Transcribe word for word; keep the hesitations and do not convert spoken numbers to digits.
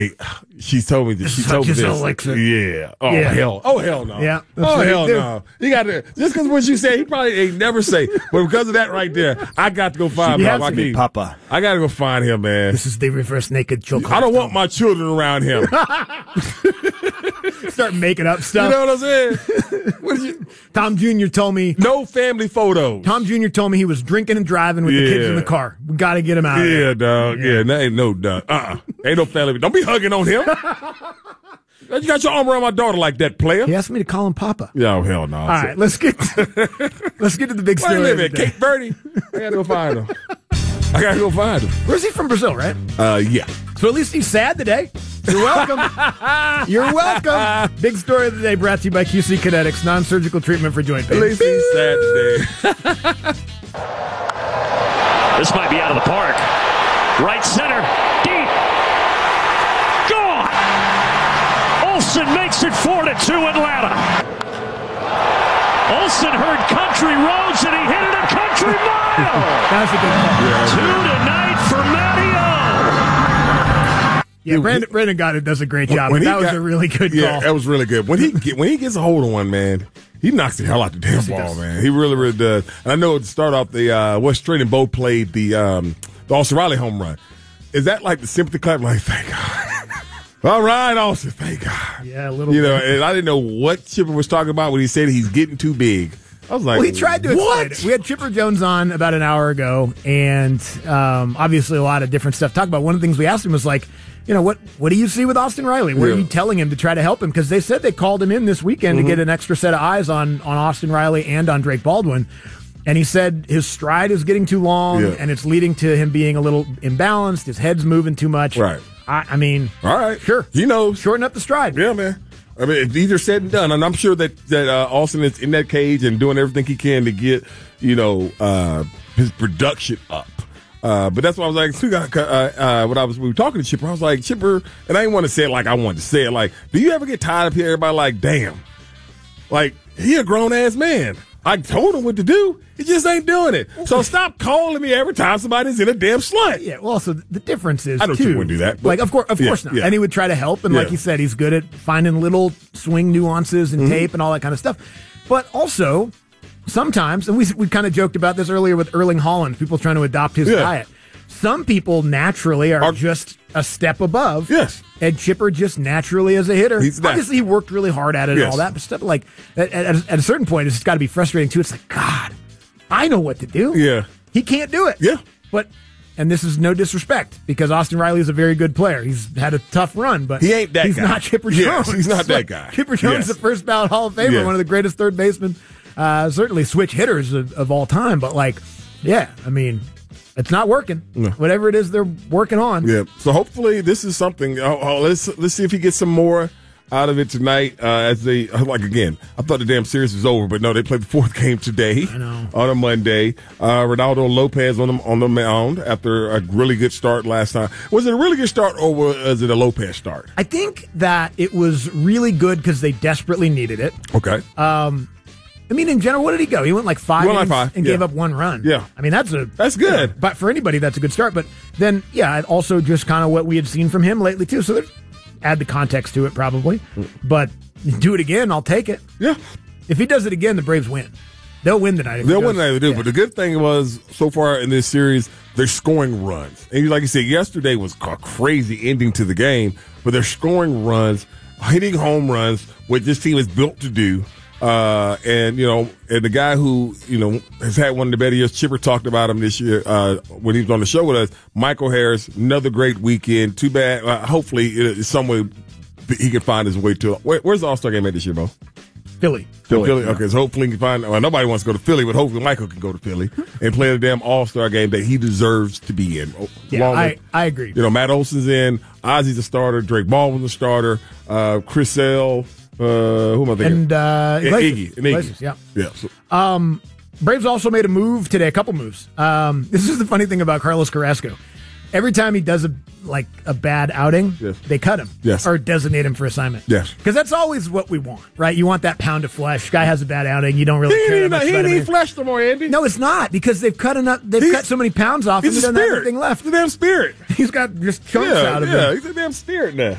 She told me this. She told me this. Yeah. Oh yeah. hell. Oh hell no. Yeah. Oh hell no. You got to just because what you said, he probably ain't never say. But because of that right there, I got to go find my Papa. I got to go find him, man. This is the reverse naked choke. I don't want my children around him. Start making up stuff. You know what I'm saying? What did you? Tom Junior told me no family photos. Tom Junior told me he was drinking and driving with yeah. the kids in the car. We got to get him out. Yeah, of there. dog. Yeah, yeah that ain't no dog. Uh, uh ain't no family. Don't be hugging on him. You got your arm around my daughter like that, player. He asked me to call him Papa. Yeah, oh, hell no. All right, let's get to, let's get to the big story. Where do you live at? Cape Verde? I gotta go find him. I gotta go find him. Where's he from? Brazil, right? Uh, yeah. So at least he's sad today. You're welcome. You're welcome. Big story of the day brought to you by Q C Kinetics, non-surgical treatment for joint pain. At least he's sad today. This might be out of the park. Right center. Deep. Gone. Olsen makes it four to two Atlanta. Olsen heard country roads and he hit it a country mile. That's a good call. Yeah, two tonight for Matty O. Yeah, Brandon, Brandon Goddard does a great job. When, when that was got, a really good yeah, call. Yeah, that was really good. When he get, when he gets a hold of one, man, he knocks the hell out the damn yes, ball, man. He really, really does. And I know to start off, the uh, West Strait and Bo played the um, the Austin Riley home run. Is that like the sympathy clap? Like, thank God. All right, Austin, thank God. Yeah, a little You bit. know, and I didn't know what Chipper was talking about when he said he's getting too big. I was like, well, he tried to what? explain it. We had Chipper Jones on about an hour ago, and um, obviously a lot of different stuff to talk about. One of the things we asked him was like, you know, what what do you see with Austin Riley? What yeah. are you telling him to try to help him? Because they said they called him in this weekend mm-hmm. to get an extra set of eyes on, on Austin Riley and on Drake Baldwin. And he said his stride is getting too long, yeah. and it's leading to him being a little imbalanced. His head's moving too much. Right. I, I mean, all right. Sure. He knows. Shorten up the stride. Yeah, man. I mean, it's easier said than done, and I'm sure that that uh, Austin is in that cage and doing everything he can to get, you know, uh, his production up. Uh, but that's why I was like, uh, uh, when I was we were talking to Chipper, I was like, Chipper, and I didn't want to say it like I wanted to say it. Like, do you ever get tired of hearing everybody like, damn, like he a grown ass man? I told him what to do. He just ain't doing it. So stop calling me every time somebody's in a damn slut. Yeah, well, also the difference is, I don't too, think he would do that. Like, of course, of yeah, course not. Yeah. And he would try to help. And yeah. like he said, he's good at finding little swing nuances and mm-hmm. tape and all that kind of stuff. But also, sometimes, and we we kind of joked about this earlier with Erling Haaland, people trying to adopt his yeah. diet. Some people naturally are, are just a step above. Yes. And Chipper just naturally as a hitter. He's Obviously, he worked really hard at it yes. and all that. But stuff like, at, at, at a certain point, it's got to be frustrating, too. It's like, God, I know what to do. Yeah. He can't do it. Yeah. But, and this is no disrespect, because Austin Riley is a very good player. He's had a tough run, but he ain't that he's guy. not Chipper yes, Jones. He's not that guy. Chipper Jones yes. is the first ballot Hall of Famer, yes. one of the greatest third basemen, uh, certainly switch hitters of, of all time. But, like, yeah, I mean, it's not working. No. Whatever it is they're working on. Yeah. So hopefully this is something. Oh, oh, let's let's see if he gets some more out of it tonight. Uh, as they like again, I thought the damn series was over, but no, they played the fourth game today. I know. On a Monday. Uh, Ronaldo Lopez on the on the mound after a really good start last time. Was it a really good start, or was it a Lopez start? I think that it was really good because they desperately needed it. Okay. Um. I mean, in general, what did he go? He went like five, went innings like five. and Yeah. gave up one run. Yeah. I mean, that's a that's good. Yeah, but for anybody, that's a good start. But then, yeah, also just kind of what we had seen from him lately too. So there's, add the context to it probably. But do it again, I'll take it. Yeah. If he does it again, the Braves win. They'll win tonight. If They'll he win tonight. They do. Yeah. But the good thing was so far in this series, they're scoring runs. And like you said, yesterday was a crazy ending to the game, but they're scoring runs, hitting home runs, what this team is built to do. Uh, and, you know, and the guy who, you know, has had one of the better years, Chipper talked about him this year, uh, when he was on the show with us, Michael Harris, another great weekend. Too bad. Uh, hopefully, it, some way he can find his way to, where, where's the All-Star game at this year, Bo? Philly. Philly. Philly. Okay, so hopefully he can find, well, nobody wants to go to Philly, but hopefully Michael can go to Philly and play the damn All-Star game that he deserves to be in. Yeah, I, with, I agree. You know, Matt Olson's in, Ozzy's a starter, Drake Baldwin's a starter, uh, Chris Sale, Uh, who am I thinking? And uh, Iggy. And Iggy. Iggy. Yeah. Yeah. So. Um, Braves also made a move today, a couple moves. Um, this is the funny thing about Carlos Carrasco. every time he does a like a bad outing, yes. they cut him yes. or designate him for assignment. Yes. Because that's always what we want, right? You want that pound of flesh. Guy has a bad outing. You don't really he care ain't, that much he about ain't him. eat flesh no more, Andy. No, it's not because they've cut enough. They've he's, cut so many pounds off, and he he's a doesn't have spirit. anything left. He's a damn spirit. He's got just chunks yeah, out of yeah, him. he's a damn spirit now.